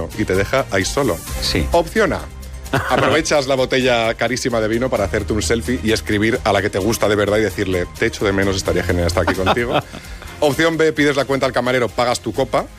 vino y te deja ahí solo. Sí. Opción A. Aprovechas la botella carísima de vino para hacerte un selfie y escribir a la que te gusta de verdad y decirle, te echo de menos, estaría genial estar aquí contigo. Opción B, pides la cuenta al camarero, pagas tu copa.